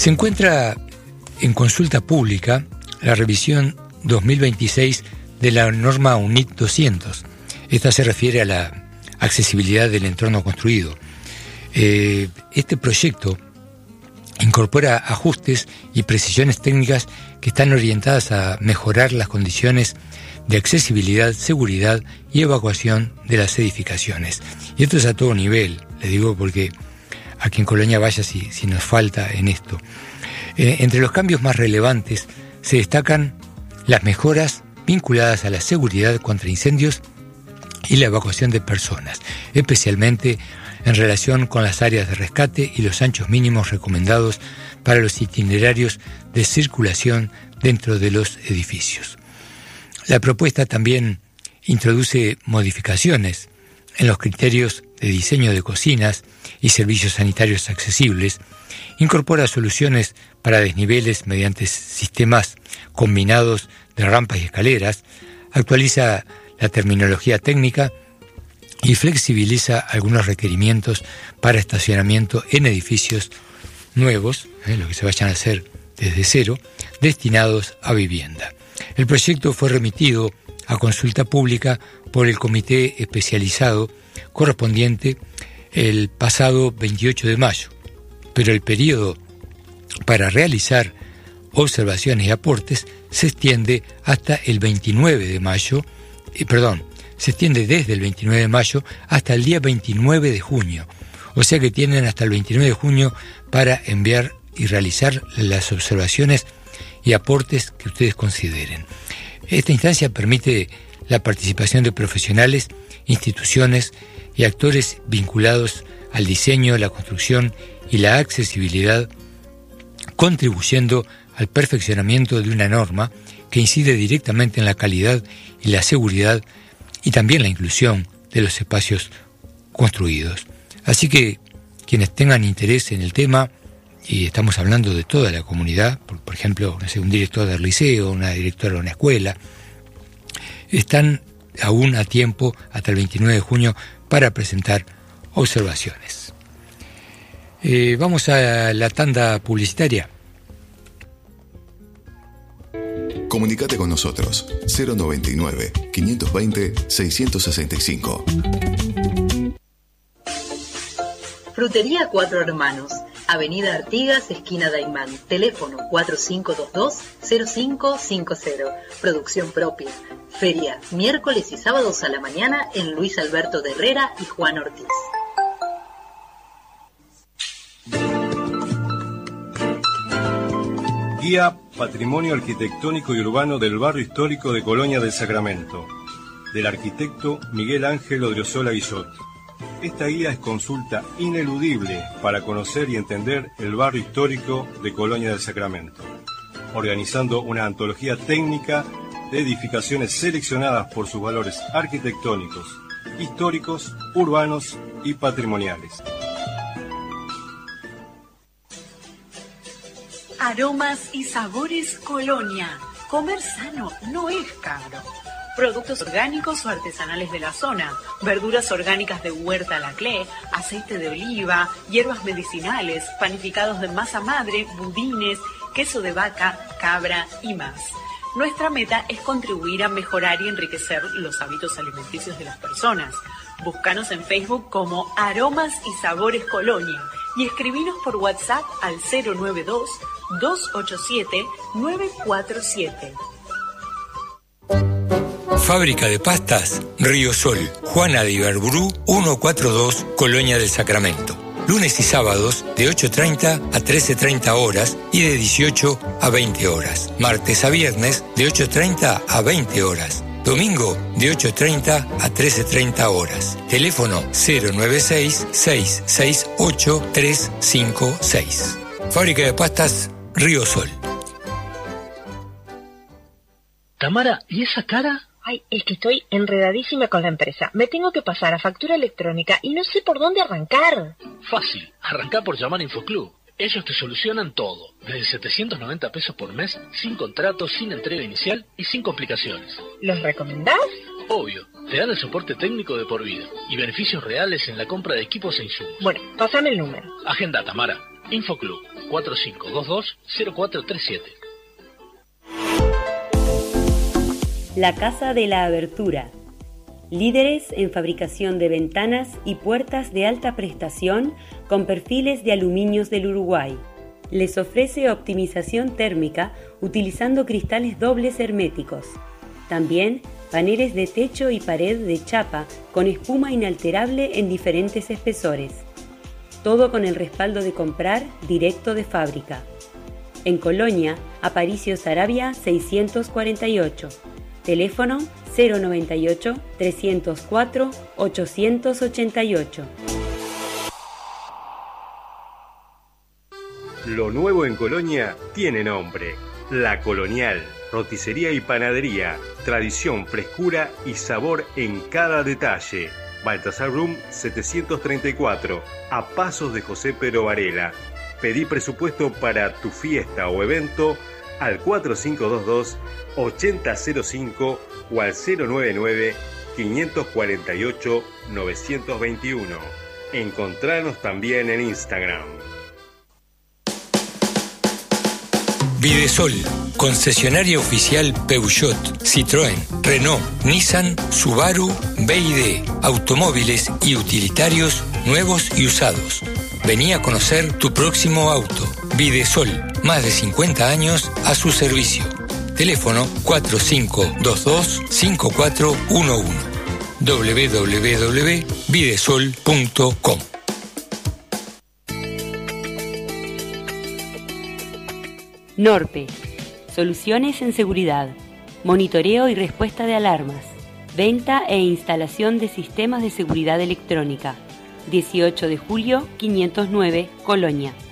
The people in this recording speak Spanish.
Se encuentra en consulta pública la revisión 2026 de la norma UNIT 200. Esta se refiere a la accesibilidad del entorno construido. Este proyecto incorpora ajustes y precisiones técnicas que están orientadas a mejorar las condiciones de accesibilidad, seguridad y evacuación de las edificaciones. Y esto es a todo nivel, le digo porque aquí en Colonia Valla si nos falta en esto. Entre los cambios más relevantes se destacan las mejoras vinculadas a la seguridad contra incendios y la evacuación de personas, especialmente en relación con las áreas de rescate y los anchos mínimos recomendados para los itinerarios de circulación dentro de los edificios. La propuesta también introduce modificaciones en los criterios de diseño de cocinas y servicios sanitarios accesibles, incorpora soluciones para desniveles mediante sistemas combinados de rampas y escaleras, actualiza la terminología técnica y flexibiliza algunos requerimientos para estacionamiento en edificios nuevos, lo que se vayan a hacer desde cero, destinados a vivienda. El proyecto fue remitido a consulta pública por el comité especializado correspondiente el pasado 28 de mayo, pero el periodo para realizar observaciones y aportes se extiende hasta el 29 de mayo, se extiende desde el 29 de mayo hasta el día 29 de junio. O sea que tienen hasta el 29 de junio para enviar y realizar las observaciones y aportes que ustedes consideren. Esta instancia permite la participación de profesionales, instituciones y actores vinculados al diseño, la construcción y la accesibilidad, contribuyendo al perfeccionamiento de una norma que incide directamente en la calidad y la seguridad y también la inclusión de los espacios construidos. Así que quienes tengan interés en el tema, y estamos hablando de toda la comunidad, por ejemplo, un director del liceo, una directora de una escuela, están aún a tiempo hasta el 29 de junio para presentar observaciones. Vamos a la tanda publicitaria. Comunicate con nosotros 099-520-665. Frutería Cuatro Hermanos, Avenida Artigas, esquina Daimán, teléfono 4522-0550, producción propia. Feria, miércoles y sábados a la mañana en Luis Alberto de Herrera y Juan Ortiz. Guía Patrimonio Arquitectónico y Urbano del Barrio Histórico de Colonia del Sacramento, del arquitecto Miguel Ángel Odriozola Guillot. Esta guía es consulta ineludible para conocer y entender el barrio histórico de Colonia del Sacramento, organizando una antología técnica de edificaciones seleccionadas por sus valores arquitectónicos, históricos, urbanos y patrimoniales. Aromas y sabores Colonia. Comer sano no es caro. Productos orgánicos o artesanales de la zona, verduras orgánicas de huerta Laclé, aceite de oliva, hierbas medicinales, panificados de masa madre, budines, queso de vaca, cabra y más. Nuestra meta es contribuir a mejorar y enriquecer los hábitos alimenticios de las personas. Búscanos en Facebook como Aromas y Sabores Colonia y escribinos por WhatsApp al 092-287-947. Fábrica de pastas Río Sol, Juana de Iberbrú, 142, Colonia del Sacramento. Lunes y sábados de 8:30 a 13:30 horas y de 18 a 20 horas. Martes a viernes de 8:30 a 20 horas. Domingo de 8:30 a 13:30 horas. Teléfono 096-668-356. Fábrica de pastas Río Sol. Tamara, ¿y esa cara? Ay, es que estoy enredadísima con la empresa. Me tengo que pasar a factura electrónica y no sé por dónde arrancar. Fácil, arrancá por llamar a Infoclub. Ellos te solucionan todo, desde 790 pesos por mes, sin contrato, sin entrega inicial y sin complicaciones. ¿Los recomendás? Obvio, te dan el soporte técnico de por vida y beneficios reales en la compra de equipos e insumos. Bueno, pásame el número. Agenda, Tamara. Infoclub, 4522-0437. La Casa de la Abertura. Líderes en fabricación de ventanas y puertas de alta prestación con perfiles de aluminios del Uruguay. Les ofrece optimización térmica utilizando cristales dobles herméticos. También paneles de techo y pared de chapa con espuma inalterable en diferentes espesores. Todo con el respaldo de comprar directo de fábrica. En Colonia, Aparicio Saravia 648. Teléfono 098-304-888. Lo nuevo en Colonia tiene nombre. La Colonial. Roticería y panadería. Tradición, frescura y sabor en cada detalle. Baltasar Brum 734. A pasos de José Pedro Varela. Pedí presupuesto para tu fiesta o evento al 4522-8005 o al 099-548-921. Encontranos también en Instagram. Videsol, concesionaria oficial Peugeot, Citroën, Renault, Nissan, Subaru, BYD, automóviles y utilitarios nuevos y usados. Vení a conocer tu próximo auto. Videsol, más de 50 años a su servicio. Teléfono 4522-5411. www.videsol.com. Norpe. Soluciones en seguridad. Monitoreo y respuesta de alarmas. Venta e instalación de sistemas de seguridad electrónica. 18 de julio, 509, Colonia.